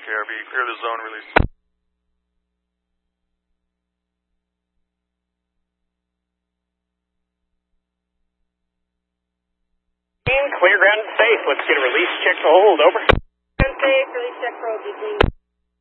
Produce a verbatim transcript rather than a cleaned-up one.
K R B. Clear the zone, release. Clear ground and safe. Let's get a release check to hold. Over. Ground safe. Release check for O G, please.